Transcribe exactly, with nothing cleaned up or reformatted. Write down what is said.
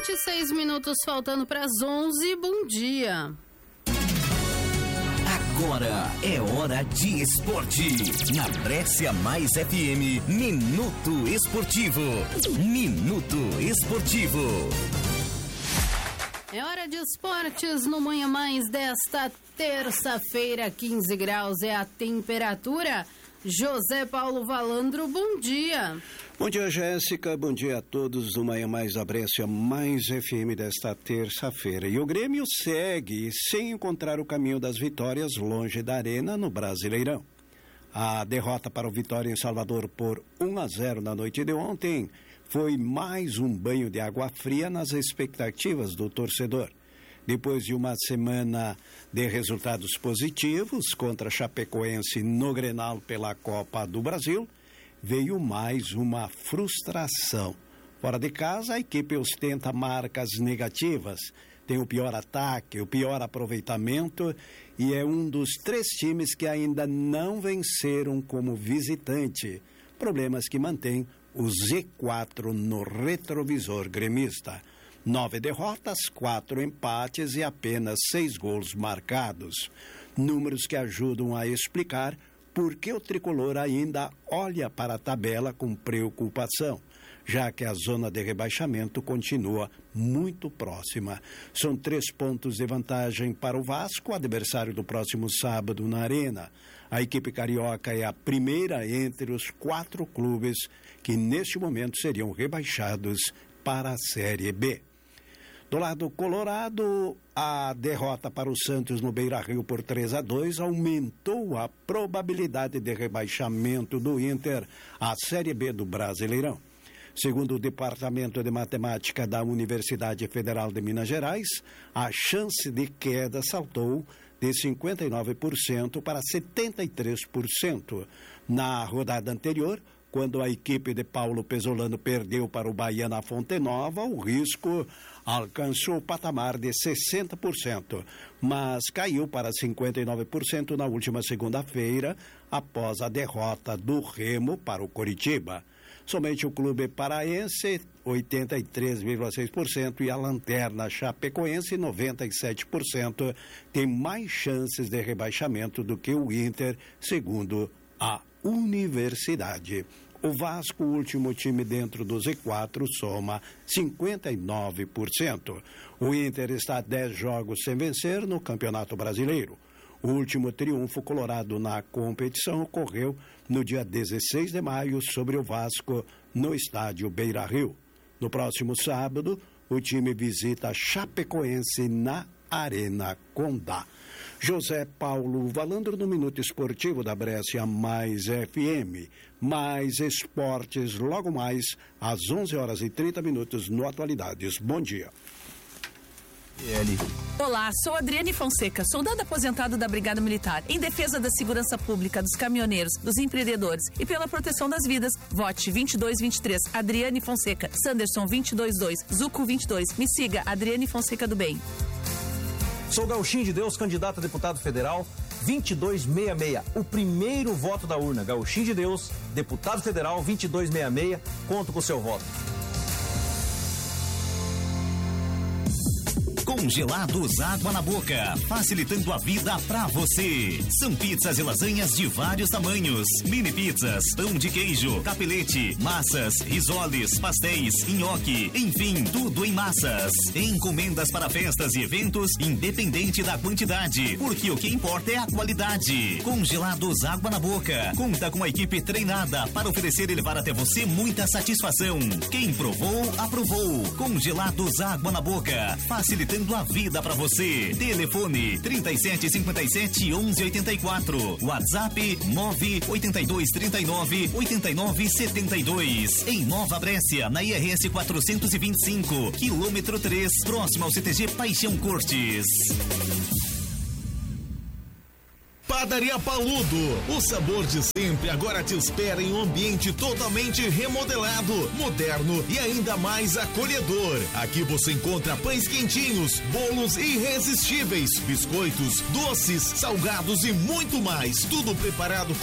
vinte e seis minutos faltando para as onze. Bom dia. Agora é hora de esporte. Na Brescia Mais F M, Minuto Esportivo. Minuto Esportivo. É hora de esportes no Manhã Mais desta terça-feira, quinze graus é a temperatura. José Paulo Valandro, bom dia. Bom dia, Jéssica, bom dia a todos do Manhã Mais da Brescia Mais F M desta terça-feira. E o Grêmio segue sem encontrar o caminho das vitórias longe da Arena no Brasileirão. A derrota para o Vitória em Salvador por um a zero na noite de ontem foi mais um banho de água fria nas expectativas do torcedor. Depois de uma semana de resultados positivos contra a Chapecoense no Grenal pela Copa do Brasil, veio mais uma frustração. Fora de casa, a equipe ostenta marcas negativas, tem o pior ataque, o pior aproveitamento e é um dos três times que ainda não venceram como visitante. Problemas que mantêm o Z quatro no retrovisor gremista. Nove derrotas, quatro empates e apenas seis gols marcados. Números que ajudam a explicar por que o tricolor ainda olha para a tabela com preocupação, já que a zona de rebaixamento continua muito próxima. São três pontos de vantagem para o Vasco, adversário do próximo sábado na Arena. A equipe carioca é a primeira entre os quatro clubes que neste momento seriam rebaixados para a Série B. Do lado colorado, a derrota para o Santos no Beira-Rio por três a dois aumentou a probabilidade de rebaixamento do Inter à Série B do Brasileirão. Segundo o Departamento de Matemática da Universidade Federal de Minas Gerais, a chance de queda saltou de cinquenta e nove por cento para setenta e três por cento. Na rodada anterior, quando a equipe de Paulo Pesolano perdeu para o Bahia na Fonte Nova, o risco alcançou o patamar de sessenta por cento, mas caiu para cinquenta e nove por cento na última segunda-feira, após a derrota do Remo para o Coritiba. Somente o clube paraense, oitenta e três vírgula seis por cento, e a lanterna Chapecoense, noventa e sete por cento, tem mais chances de rebaixamento do que o Inter, segundo a Universidade. O Vasco, o último time dentro do Z quatro, soma cinquenta e nove por cento. O Inter está a dez jogos sem vencer no Campeonato Brasileiro. O último triunfo colorado na competição ocorreu no dia dezesseis de maio sobre o Vasco no estádio Beira-Rio. No próximo sábado, o time visita a Chapecoense na Arena Condá. José Paulo Valandro no Minuto Esportivo da Brescia Mais F M. Mais esportes logo mais às onze horas e trinta minutos no Atualidades. Bom dia. Olá, sou Adriane Fonseca, soldado aposentado da Brigada Militar. Em defesa da segurança pública, dos caminhoneiros, dos empreendedores e pela proteção das vidas, vote vinte e dois vinte e três, Adriane Fonseca, Sanderson vinte e dois dois, Zuco vinte e dois. Me siga, Adriane Fonseca do Bem. Sou Gauchinho de Deus, candidato a deputado federal, vinte e dois sessenta e seis, o primeiro voto da urna. Gauchinho de Deus, deputado federal, vinte e dois sessenta e seis, conto com o seu voto. Congelados Água na Boca, facilitando a vida pra você. São pizzas e lasanhas de vários tamanhos, mini pizzas, pão de queijo, capelete, massas, risoles, pastéis, nhoque, enfim, tudo em massas. Encomendas para festas e eventos, independente da quantidade, porque o que importa é a qualidade. Congelados Água na Boca, conta com uma equipe treinada para oferecer e levar até você muita satisfação. Quem provou, aprovou. Congelados Água na Boca, facilitando a vida pra você. Telefone trinta e sete cinquenta e sete onze oitenta e quatro. WhatsApp nove oito dois três nove oito nove sete dois. Em Nova Brescia, na I R S quatrocentos e vinte e cinco, quilômetro três, próximo ao C T G Paixão Cortes. Padaria Paludo, o sabor de sempre agora te espera em um ambiente totalmente remodelado, moderno e ainda mais acolhedor. Aqui você encontra pães quentinhos, bolos irresistíveis, biscoitos, doces, salgados e muito mais, tudo preparado